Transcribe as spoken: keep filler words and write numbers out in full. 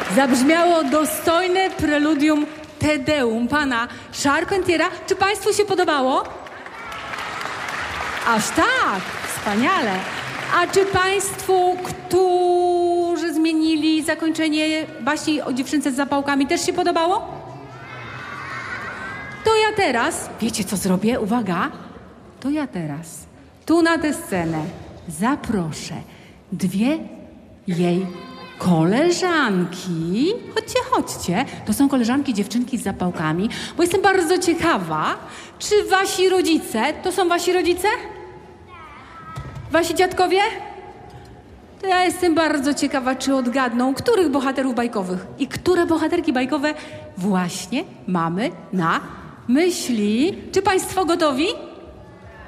Zabrzmiało dostojne preludium Te Deum pana Charpentiera. Czy państwu się podobało? Aż tak, wspaniale. A czy państwu, którzy zmienili zakończenie baśni o dziewczynce z zapałkami, też się podobało? To ja teraz, wiecie co zrobię? Uwaga, to ja teraz tu na tę scenę zaproszę dwie jej koleżanki. Chodźcie, chodźcie. To są koleżanki dziewczynki z zapałkami, bo jestem bardzo ciekawa, czy wasi rodzice, to są wasi rodzice? Wasi dziadkowie? To ja jestem bardzo ciekawa, czy odgadną, których bohaterów bajkowych i które bohaterki bajkowe właśnie mamy na myśli. Czy państwo gotowi?